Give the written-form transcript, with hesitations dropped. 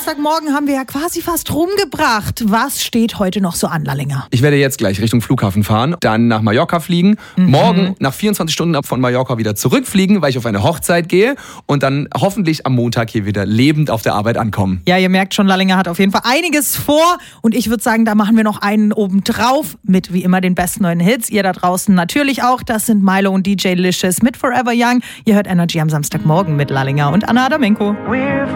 Samstagmorgen haben wir ja quasi fast rumgebracht. Was steht heute noch so an, Lallinger? Ich werde jetzt gleich Richtung Flughafen fahren, dann nach Mallorca fliegen, morgen nach 24 Stunden von Mallorca wieder zurückfliegen, weil ich auf eine Hochzeit gehe und dann hoffentlich am Montag hier wieder lebend auf der Arbeit ankommen. Ja, ihr merkt schon, Lallinger hat auf jeden Fall einiges vor und ich würde sagen, da machen wir noch einen obendrauf mit wie immer den besten neuen Hits. Ihr da draußen natürlich auch, das sind Milo und DJ Licious mit Forever Young. Ihr hört Energy am Samstagmorgen mit Lallinger und Anna Adamenko.